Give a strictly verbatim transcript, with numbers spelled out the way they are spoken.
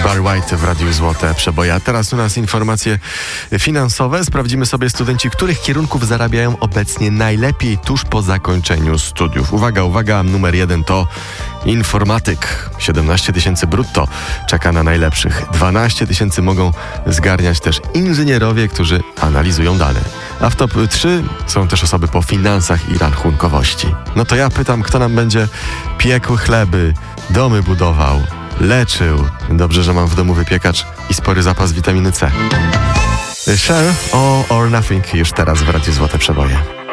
Barry White w Radiu Złote Przeboje. A teraz u nas informacje finansowe. Sprawdzimy sobie studenci, których kierunków zarabiają obecnie najlepiej tuż po zakończeniu studiów. Uwaga, uwaga, numer jeden to informatyk. siedemnaście tysięcy brutto czeka na najlepszych. dwanaście tysięcy mogą zgarniać też inżynierowie, którzy analizują dane. A w top trzy są też osoby po finansach i rachunkowości. No to ja pytam, kto nam będzie piekł chleby, domy budował, leczył. Dobrze, że mam w domu wypiekacz i spory zapas witaminy C. Cher, All or Nothing już teraz w Radiu Złote Przeboje.